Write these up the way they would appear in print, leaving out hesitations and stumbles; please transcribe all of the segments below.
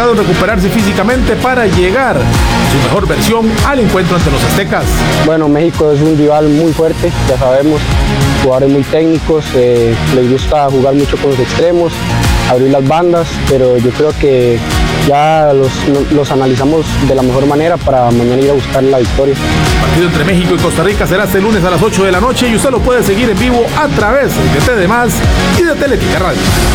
buscado recuperarse físicamente para llegar a su mejor versión al encuentro ante los aztecas. Bueno, México es un rival muy fuerte, ya sabemos, jugadores muy técnicos, les gusta jugar mucho con los extremos, abrir las bandas, pero yo creo que ya los analizamos de la mejor manera para mañana ir a buscar la victoria. El partido entre México y Costa Rica será este lunes a las 8 de la noche y usted lo puede seguir en vivo a través de TDMás y de Teletica Radio.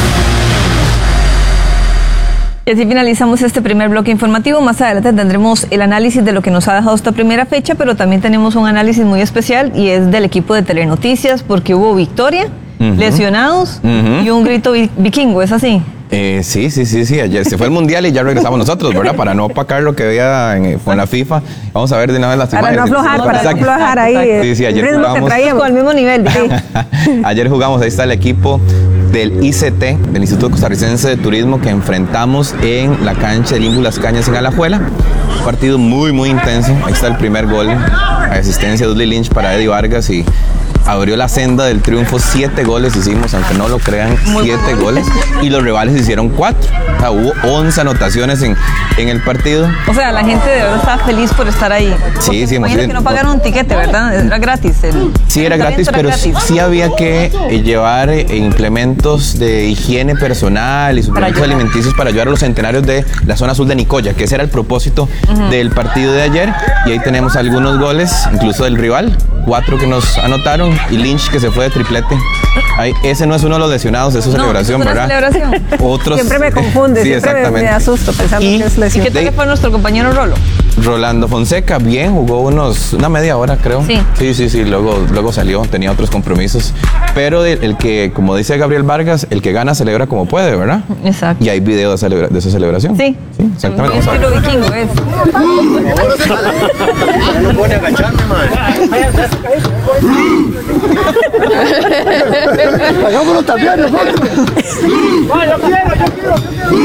Y así finalizamos este primer bloque informativo. Más adelante tendremos el análisis de lo que nos ha dejado esta primera fecha, pero también tenemos un análisis muy especial y es del equipo de Telenoticias porque hubo victoria, lesionados y un grito vikingo, ¿es así? Sí, ayer se fue el mundial y ya regresamos nosotros, ¿verdad? Para no opacar lo que había con la FIFA. Vamos a ver de una vez las imágenes. Para no aflojar ahí. Sí, ayer el ritmo jugamos que traíamos. Con el mismo nivel. Sí. Ayer jugamos, ahí está el equipo del ICT, del Instituto Costarricense de Turismo, que enfrentamos en la cancha de Limbo Las Cañas en Alajuela. Un partido muy, muy intenso. Ahí está el primer gol, asistencia de Dudley Lynch para Eddie Vargas y abrió la senda del triunfo. 7 goles hicimos, aunque no lo crean, 7 goles. Y los rivales hicieron 4. O sea, hubo 11 anotaciones en el partido. O sea, la gente de verdad estaba feliz por estar ahí. Sí, imagínate que no pagaron un tiquete, ¿verdad? Era gratis. Sí, era gratis, pero sí había que llevar implementos de higiene personal y suplementos alimenticios para ayudar a los centenarios de la zona azul de Nicoya, que ese era el propósito del partido de ayer. Y ahí tenemos algunos goles, incluso del rival, 4 que nos anotaron y Lynch que se fue de triplete. Ese no es uno de los lesionados, es su celebración, es ¿verdad? Celebración. Otros, siempre me confunde, sí, siempre me asusto pensando que es lesión. ¿Y qué tal fue nuestro compañero Rolo? Rolando Fonseca, bien, jugó una media hora, creo. Sí, luego salió, tenía otros compromisos. Pero el que, como dice Gabriel Vargas, el que gana celebra como puede, ¿verdad? Exacto. Y hay video de esa celebración. Sí, exactamente. Un estilo vikingo es. No pone a agacharme, man. Hagámoslo también nosotros. Yo quiero.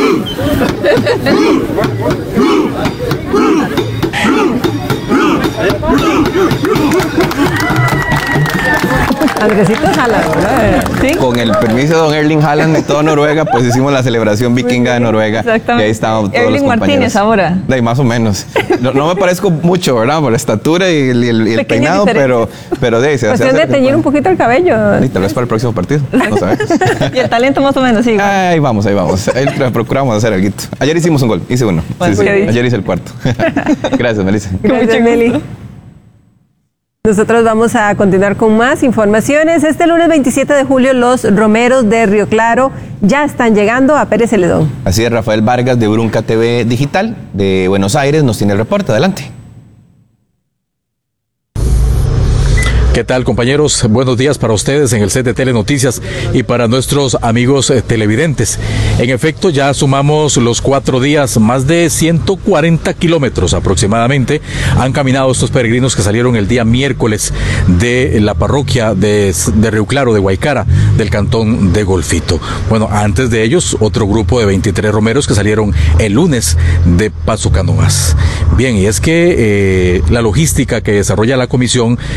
Andresito Haaland, ¿verdad? ¿Sí? Con el permiso de don Erling Haaland de toda Noruega, pues hicimos la celebración vikinga de Noruega. Exactamente. Y ahí estábamos todos Erling los compañeros. Martínez ahora. Más o menos. No me parezco mucho, ¿verdad? Por la estatura y el peinado, pero de ahí se hace. Cuestión de teñir un poquito el cabello. Y tal vez para el próximo partido. No sabemos. Y el talento más o menos, sí. Ahí vamos. Ahí procuramos hacer algo. Ayer hicimos un gol, hice uno. Bueno, sí. Ayer hice el cuarto. Gracias, Melissa. Gracias, Meli. Nosotros vamos a continuar con más informaciones. Este lunes 27 de julio los romeros de Río Claro ya están llegando a Pérez Celedón. Así es, Rafael Vargas de Brunca TV Digital de Buenos Aires nos tiene el reporte. Adelante. ¿Qué tal, compañeros? Buenos días para ustedes en el set de Telenoticias y para nuestros amigos televidentes. En efecto, ya sumamos los 4 días, más de 140 kilómetros aproximadamente han caminado estos peregrinos que salieron el día miércoles de la parroquia de Río Claro, de Guaycara, del cantón de Golfito. Bueno, antes de ellos, otro grupo de 23 romeros que salieron el lunes de Paso Canoas. Bien, y es que la logística que desarrolla la comisión